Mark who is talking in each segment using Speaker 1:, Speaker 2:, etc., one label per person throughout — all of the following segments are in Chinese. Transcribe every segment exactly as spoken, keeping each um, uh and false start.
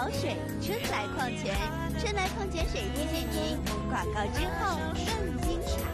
Speaker 1: 好水，春来矿泉，春来矿泉水电视剧广告之后更精彩。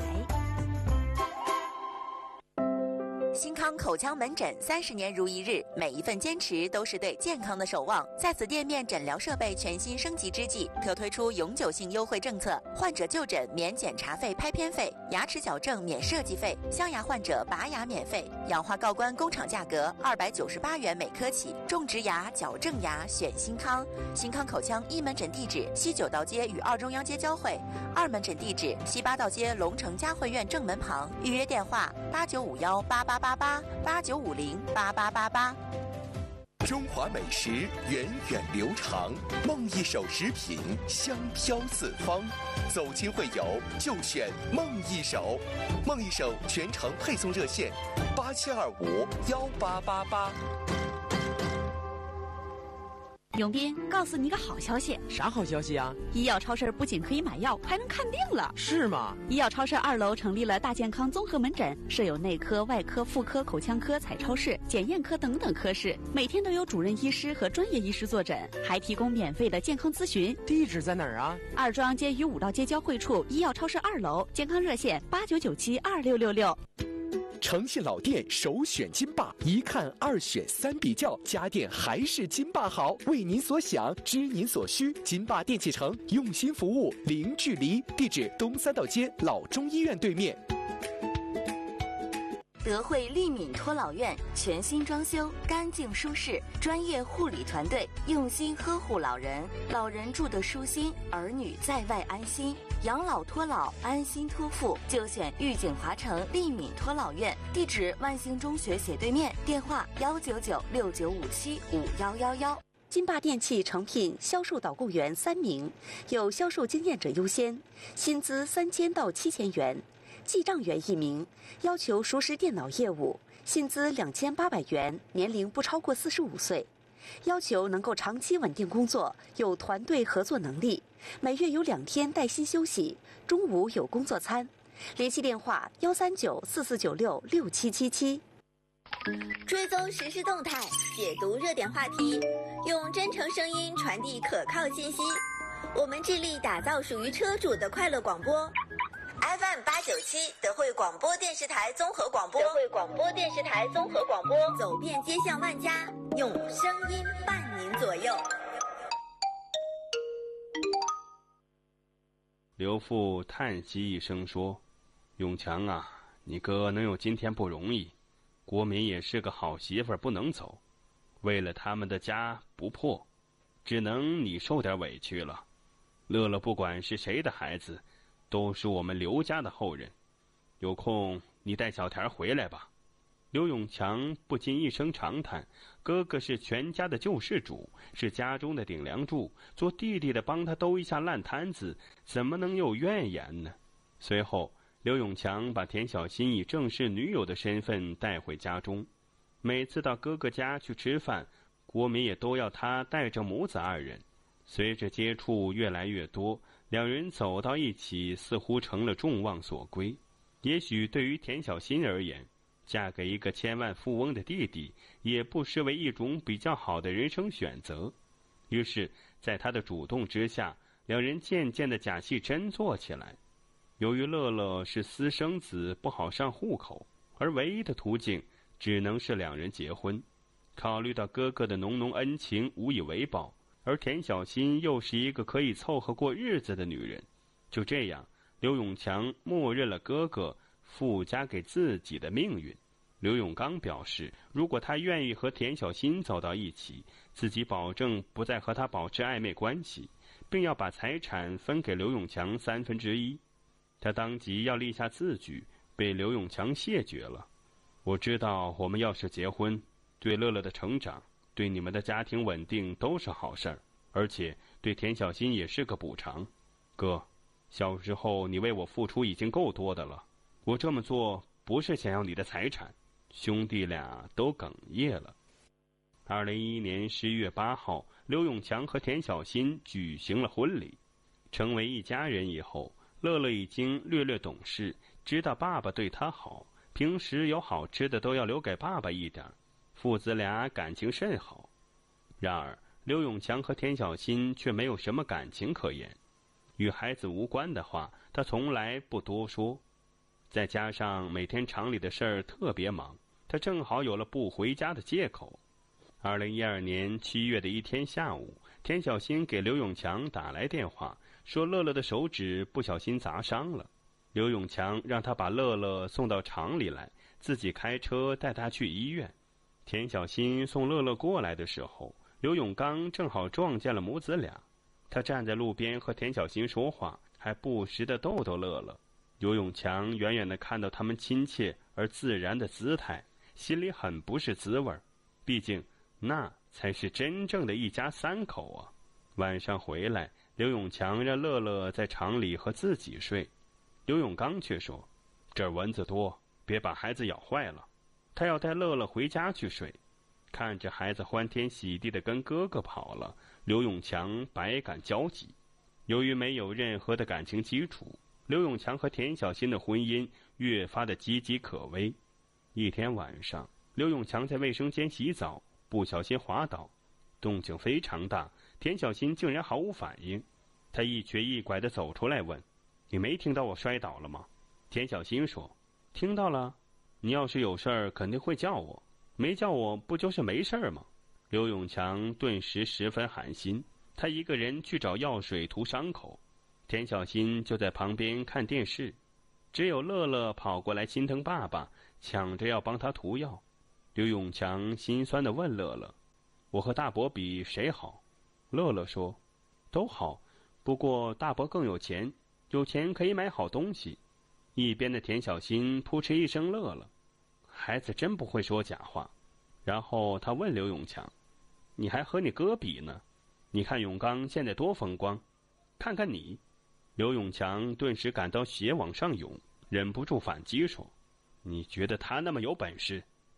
Speaker 2: 新康口腔门诊三十年如一日，每一份坚持都是对健康的守望。在此店面诊疗设备全新升级之际，特推出永久性优惠政策：患者就诊免检查费、拍片费，牙齿矫正免设计费，镶牙患者拔牙免费，氧化锆关工厂价格二百九十八元每颗起。种植牙、矫正牙选新康。新康口腔一门诊地址西九道街与二中央街交汇，二门诊地址西八道街龙城嘉汇苑正门旁。预约电话八九五幺八八八八八九五零八八八八。
Speaker 3: 中华美食源远流长，梦一手食品香飘四方。走亲会友就选梦一手，梦一手全程配送热线八七二五幺八八八。
Speaker 4: 永斌，告诉你个好消息。
Speaker 5: 啥好消息啊？
Speaker 4: 医药超市不仅可以买药，还能看病了。
Speaker 5: 是吗？
Speaker 4: 医药超市二楼成立了大健康综合门诊，设有内科、外科、妇科、口腔科、彩超室、检验科等等科室，每天都有主任医师和专业医师坐诊，还提供免费的健康咨询。
Speaker 5: 地址在哪儿啊？
Speaker 4: 二中央街与五道街交汇处，医药超市二楼，健康热线八九九七二六六六。
Speaker 3: 诚信老店首选金霸，一看二选三比较，家电还是金霸好。为您所想，知您所需，金霸电器城用心服务，零距离。地址东三道街老中医院对面。
Speaker 2: 德惠利敏托老院全新装修，干净舒适，专业护理团队用心呵护老人，老人住得舒心，儿女在外安心。养老托老，安心托付，就选玉景华城利敏托老院。地址万兴中学斜对面，电话幺九九六九五七五幺幺幺。
Speaker 4: 金霸电器诚聘销售导购员三名，有销售经验者优先，薪资三千到七千元。记账员一名，要求熟识电脑业务，薪资两千八百元，年龄不超过四十五岁，要求能够长期稳定工作，有团队合作能力，每月有两天带薪休息，中午有工作餐。联系电话幺三九四四九六六七七七。
Speaker 1: 追踪实时动态，解读热点话题，用真诚声音传递可靠信息。我们致力打造属于车主的快乐广播。F M 八九七德惠广播电视台综合广播，德惠广播电视台综合广播，走遍街巷万家，用声音伴您左右。
Speaker 6: 刘父叹息一声说：“永强啊，你哥能有今天不容易，国民也是个好媳妇儿，不能走，为了他们的家不破，只能你受点委屈了。乐乐不管是谁的孩子，都是我们刘家的后人，有空你带小田回来吧。”刘永强不禁一声长叹，哥哥是全家的救世主，是家中的顶梁柱，做弟弟的帮他兜一下烂摊子，怎么能有怨言呢？随后刘永强把田小新以正式女友的身份带回家中，每次到哥哥家去吃饭，国民也都要他带着母子二人。随着接触越来越多，两人走到一起似乎成了众望所归。也许对于田小新而言，嫁给一个千万富翁的弟弟也不失为一种比较好的人生选择。于是在他的主动之下，两人渐渐的假戏真做起来。由于乐乐是私生子，不好上户口，而唯一的途径只能是两人结婚。考虑到哥哥的浓浓恩情无以为报，而田小新又是一个可以凑合过日子的女人，就这样刘永强默认了哥哥附加给自己的命运。刘永刚表示，如果他愿意和田小新走到一起，自己保证不再和他保持暧昧关系，并要把财产分给刘永强三分之一。他当即要立下字据，被刘永强谢绝了。我知道我们要是结婚，对乐乐的成长，对你们的家庭稳定都是好事儿，而且对田小新也是个补偿。哥，小时候你为我付出已经够多的了，我这么做不是想要你的财产。兄弟俩都哽咽了。二零一一年十一月八号，刘永强和田小新举行了婚礼。成为一家人以后，乐乐已经略略懂事，知道爸爸对他好，平时有好吃的都要留给爸爸一点，父子俩感情甚好。然而刘永强和田小新却没有什么感情可言，与孩子无关的话，他从来不多说。再加上每天厂里的事儿特别忙，他正好有了不回家的借口。二零一二年七月的一天下午，田小新给刘永强打来电话，说乐乐的手指不小心砸伤了。刘永强让他把乐乐送到厂里来，自己开车带他去医院。田小新送乐乐过来的时候，刘永刚正好撞见了母子俩。他站在路边和田小新说话，还不时地逗逗乐乐。刘永强远远地看到他们亲切而自然的姿态，心里很不是滋味儿。毕竟那才是真正的一家三口啊。晚上回来，刘永强让乐乐在厂里和自己睡，刘永刚却说：“这儿蚊子多，别把孩子咬坏了。”他要带乐乐回家去睡。看着孩子欢天喜地地跟哥哥跑了，刘永强百感交集。由于没有任何的感情基础，刘永强和田小新的婚姻越发的岌岌可危。一天晚上，刘永强在卫生间洗澡，不小心滑倒，动静非常大，田小新竟然毫无反应。他一瘸一拐地走出来问：“你没听到我摔倒了吗？”田小新说：“听到了，你要是有事儿肯定会叫我，没叫我不就是没事儿吗？”刘永强顿时十分寒心，他一个人去找药水涂伤口，田小新就在旁边看电视。只有乐乐跑过来心疼爸爸，抢着要帮他涂药。刘永强心酸地问乐乐：“我和大伯比谁好？”乐乐说：“都好，不过大伯更有钱，有钱可以买好东西。”一边的田小新扑哧一声乐了，孩子真不会说假话。然后他问刘永强：“你还和你哥比呢？你看永刚现在多风光，看看你。”刘永强顿时感到血往上涌，忍不住反击说：“你觉得他那么有本事？